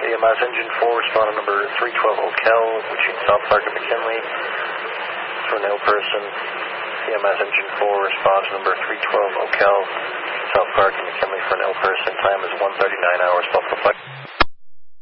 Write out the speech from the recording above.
EMS Engine 4, responding number 312 Okel, between South Park and McKinley, for an ill person. EMS Engine 4, response number 312 Okel, South Park and McKinley, for an ill person. Time is 1:39 hours, Buffalo Flight.